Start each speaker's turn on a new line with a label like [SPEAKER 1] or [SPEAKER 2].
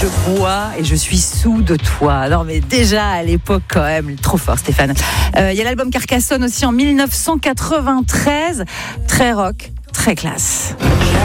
[SPEAKER 1] je bois et je suis sous de toi. Non mais déjà à l'époque quand même, trop fort Stéphane. Il y a l'album Carcassonne aussi en 1993, très rock, très classe.